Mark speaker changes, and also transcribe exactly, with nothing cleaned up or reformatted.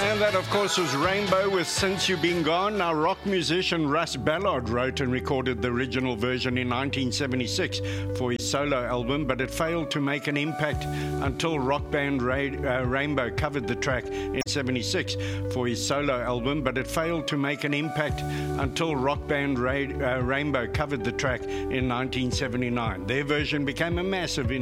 Speaker 1: And that, of course, was Rainbow with Since You've Been Gone. Now, rock musician Russ Ballard wrote and recorded the original version in nineteen seventy-six for his solo album, but it failed to make an impact until rock band Ra- uh, Rainbow covered the track in seventy-six for his solo album, but it failed to make an impact until rock band Ra- uh, Rainbow covered the track in nineteen seventy-nine. Their version became a massive